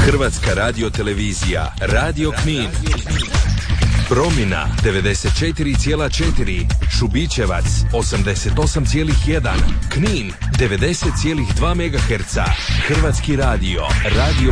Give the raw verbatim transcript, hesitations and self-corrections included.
Hrvatska radiotelevizija, Radio Knin. Promina devedeset četiri zarez četiri, Šubićevac osamdeset osam zarez jedan, Knin devedeset zarez dva megaherca. Hrvatski radio, Radio